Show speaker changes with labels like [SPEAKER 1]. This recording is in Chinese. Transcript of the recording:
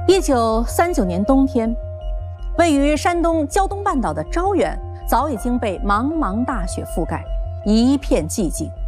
[SPEAKER 1] 1939年冬天，位于山东胶东半岛的招远早已经被茫茫大雪覆盖，一片寂静。